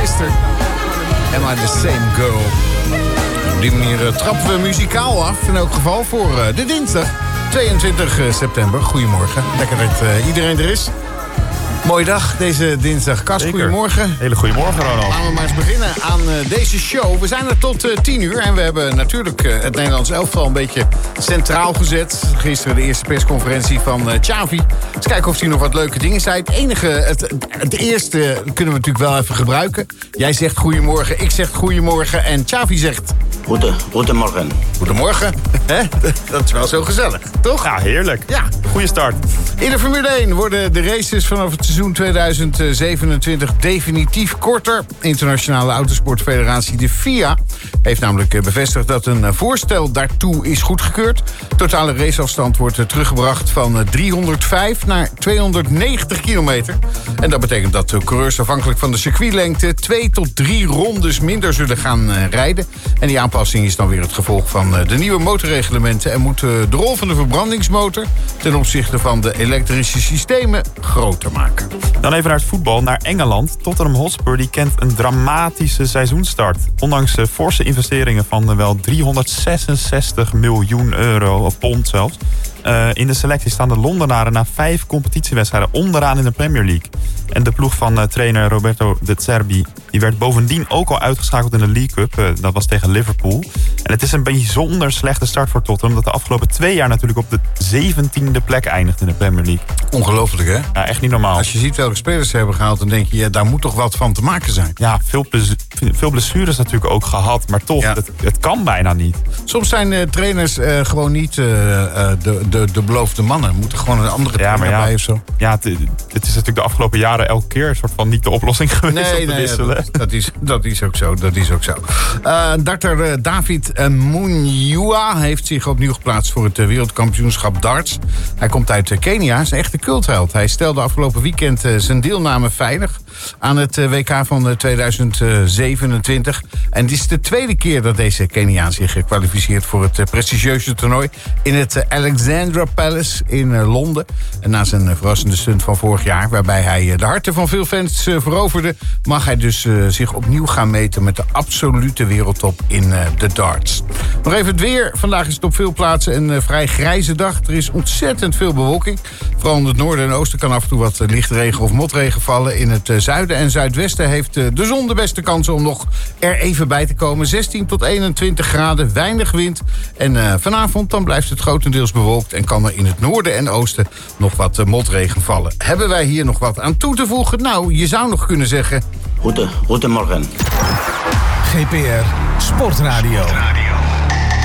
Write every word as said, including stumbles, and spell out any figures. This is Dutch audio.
Sister. Am I the Same Girl? Op die manier uh, trappen we muzikaal af. In elk geval voor uh, de dinsdag tweeëntwintig september. Goedemorgen. Lekker dat uh, iedereen er is. Mooie dag deze dinsdag. Kas, goedemorgen. Hele goedemorgen, Ronald. Laten we maar eens beginnen aan uh, deze show. We zijn er tot uh, tien uur en we hebben natuurlijk uh, het Nederlands elftal een beetje centraal gezet. Gisteren de eerste persconferentie van uh, Xavi. Eens kijken of hij nog wat leuke dingen zei. Het enige, het, het eerste kunnen we natuurlijk wel even gebruiken. Jij zegt goedemorgen, ik zeg goedemorgen en Xavi zegt... Goede, goedemorgen. Goedemorgen. Hè? Dat is wel zo gezellig, toch? Ja, heerlijk. Ja. Goeie start. In de Formule één worden de races vanaf het seizoen tweeduizend zevenentwintig definitief korter. Internationale Autosportfederatie, de F I A, heeft namelijk bevestigd dat een voorstel daartoe is goedgekeurd. Totale raceafstand wordt teruggebracht van driehonderdvijf naar tweehonderdnegentig kilometer. En dat betekent dat de coureurs afhankelijk van de circuitlengte twee tot drie rondes minder zullen gaan rijden. En die aanpassing is dan weer het gevolg van de nieuwe motorreglementen en moet de rol van de verbrandingsmotor ten opzichte van de elektrische systemen groter maken. Dan even naar het voetbal, naar Engeland. Tottenham Hotspur die kent een dramatische seizoenstart. Ondanks uh, forse investeringen van uh, wel driehonderdzesenzestig miljoen euro, of pond zelfs. Uh, in de selectie staan de Londenaren na vijf competitiewedstrijden onderaan in de Premier League. En de ploeg van uh, trainer Roberto De Zerbi die werd bovendien ook al uitgeschakeld in de League Cup. Uh, dat was tegen Liverpool. En het is een bijzonder slechte start voor Tottenham, dat de afgelopen twee jaar natuurlijk op de zeventiende plek eindigt in de Premier League. Ongelooflijk, hè? Ja, echt niet normaal. Als je ziet welke spelers ze hebben gehaald, dan denk je, ja, daar moet toch wat van te maken zijn. Ja, veel, plezier, veel blessures natuurlijk ook gehad, maar toch, ja. het, het kan bijna niet. Soms zijn uh, trainers uh, gewoon niet uh, uh, de, de, de beloofde mannen. Moeten gewoon een andere ja, trainer ja, bij of zo. Ja, het, het is natuurlijk de afgelopen jaren elke keer een soort van niet de oplossing geweest nee, om te nee, wisselen. Dat, dat, is, dat is ook zo, dat is ook zo. Uh, darter uh, David uh, Munyua heeft zich opnieuw geplaatst voor het uh, wereldkampioenschap darts. Hij komt uit uh, Kenia, is een echte cultheld. Hij stelde afgelopen weekend uh, zijn deelname veilig aan het uh, W K van uh, tweeduizend zevenentwintig. En dit is de tweede keer dat deze Keniaan zich uh, kwalificeert voor het uh, prestigieuze toernooi in het uh, Alexandra Palace in uh, Londen. En na zijn uh, verrassende stunt van vorig jaar, waarbij hij uh, de harten van veel fans uh, veroverde, mag hij dus uh, zich opnieuw gaan meten met de absolute wereldtop in uh, de darts. Nog even het weer. Vandaag is het op veel plaatsen een uh, vrij grijze dag. Er is ontzettend veel bewolking. Vooral in het noorden en oosten kan af en toe wat uh, lichtregen of motregen vallen. In het uh, zuiden en zuidwesten heeft uh, de zon de beste kansen om nog er even bij te komen. zestien tot eenentwintig graden, weinig wind. En uh, vanavond dan blijft het grotendeels bewolkt en kan er in het noorden en oosten nog wat uh, motregen vallen. Hebben wij hier nog wat aan toe te voegen? Nou, je zou nog kunnen zeggen... Goede, goedemorgen. G P R Sportradio.